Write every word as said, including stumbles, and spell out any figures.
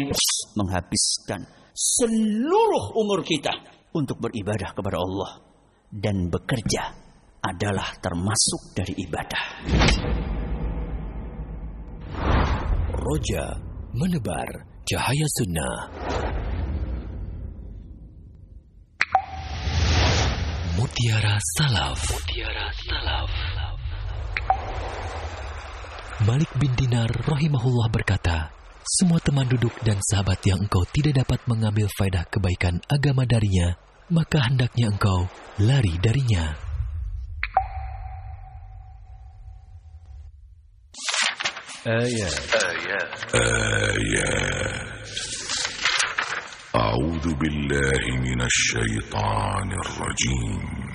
menghabiskan seluruh umur kita untuk beribadah kepada Allah. Dan bekerja adalah termasuk dari ibadah. Roja menebar cahaya sunnah. Mutiara Salaf. Mutiara Salaf. Malik bin Dinar rahimahullah berkata, semua teman duduk dan sahabat yang engkau tidak dapat mengambil faedah kebaikan agama darinya, maka hendaknya engkau lari darinya. Ayat. Ayat. Ayat. A'udzu billahi minasy syaithanir rajim.